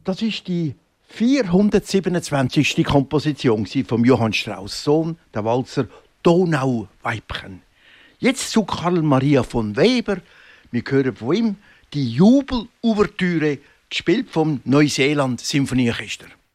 Das ist die 427. Komposition von Johann Strauss Sohn, der Walzer Donauweibchen. Jetzt zu Karl Maria von Weber. Wir hören von ihm die Jubel-Ouvertüre, gespielt vom Neuseeland Sinfonieorchester.